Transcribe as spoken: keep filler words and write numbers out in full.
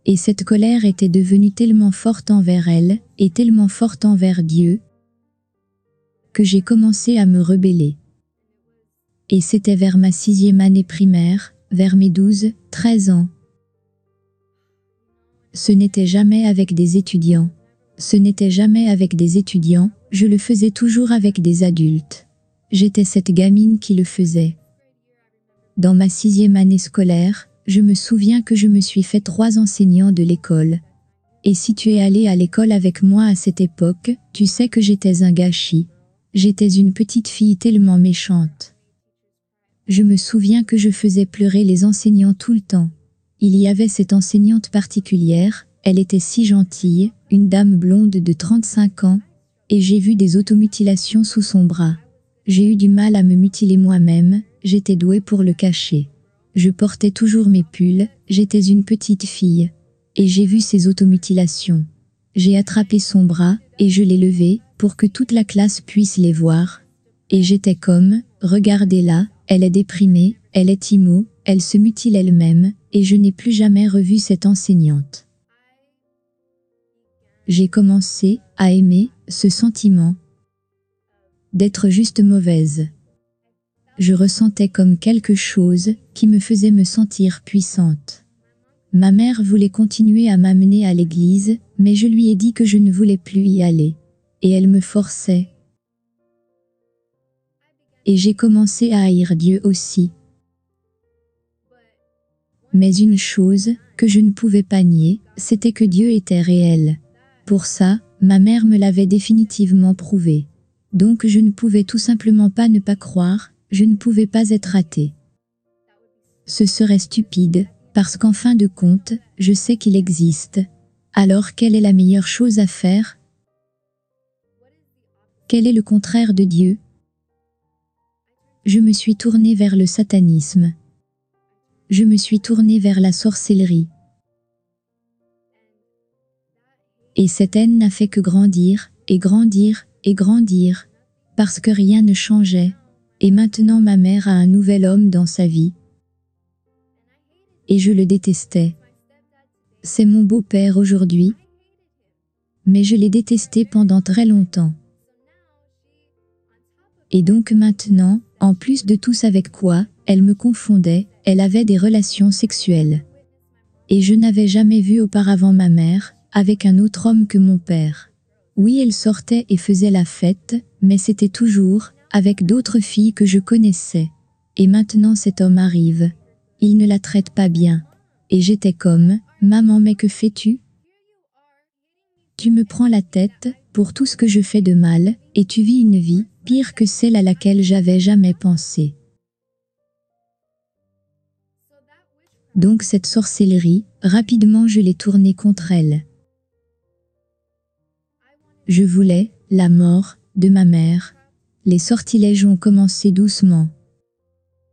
Et cette colère était devenue tellement forte envers elle, et tellement forte envers Dieu, que j'ai commencé à me rebeller. Et c'était vers ma sixième année primaire, vers mes douze, treize ans. Ce n'était jamais avec des étudiants. Ce n'était jamais avec des étudiants, je le faisais toujours avec des adultes. J'étais cette gamine qui le faisait. Dans ma sixième année scolaire, je me souviens que je me suis fait trois enseignants de l'école. Et si tu es allé à l'école avec moi à cette époque, tu sais que j'étais un gâchis. J'étais une petite fille tellement méchante. Je me souviens que je faisais pleurer les enseignants tout le temps. Il y avait cette enseignante particulière, elle était si gentille, une dame blonde de trente-cinq ans, et j'ai vu des automutilations sous son bras. J'ai eu du mal à me mutiler moi-même, j'étais douée pour le cacher. Je portais toujours mes pulls, j'étais une petite fille. Et j'ai vu ces automutilations. J'ai attrapé son bras, et je l'ai levé, pour que toute la classe puisse les voir. Et j'étais comme, regardez-la, elle est déprimée, elle est immo, elle se mutile elle-même, et je n'ai plus jamais revu cette enseignante. J'ai commencé à aimer ce sentiment d'être juste mauvaise. Je ressentais comme quelque chose qui me faisait me sentir puissante. Ma mère voulait continuer à m'amener à l'église, mais je lui ai dit que je ne voulais plus y aller. Et elle me forçait. Et j'ai commencé à haïr Dieu aussi. Mais une chose que je ne pouvais pas nier, c'était que Dieu était réel. Pour ça, ma mère me l'avait définitivement prouvé. Donc je ne pouvais tout simplement pas ne pas croire, je ne pouvais pas être athée. Ce serait stupide, parce qu'en fin de compte, je sais qu'il existe. Alors quelle est la meilleure chose à faire? Quel est le contraire de Dieu? Je me suis tournée vers le satanisme. Je me suis tournée vers la sorcellerie. Et cette haine n'a fait que grandir, et grandir, et grandir, parce que rien ne changeait, et maintenant ma mère a un nouvel homme dans sa vie. Et je le détestais. C'est mon beau-père aujourd'hui, mais je l'ai détesté pendant très longtemps. Et donc maintenant, en plus de tout ça avec quoi, elle me confondait, elle avait des relations sexuelles. Et je n'avais jamais vu auparavant ma mère, avec un autre homme que mon père. Oui, elle sortait et faisait la fête, mais c'était toujours, avec d'autres filles que je connaissais. Et maintenant cet homme arrive. Il ne la traite pas bien. Et j'étais comme, maman, mais que fais-tu? Tu me prends la tête, pour tout ce que je fais de mal, et tu vis une vie, pire que celle à laquelle j'avais jamais pensé. Donc cette sorcellerie, rapidement je l'ai tournée contre elle. Je voulais la mort de ma mère. Les sortilèges ont commencé doucement.